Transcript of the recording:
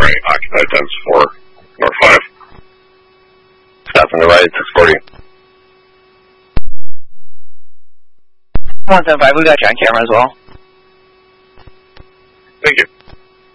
right, occupied times 4, North 5. Stop on the right, 640. 175, we got you on camera as well. Thank you.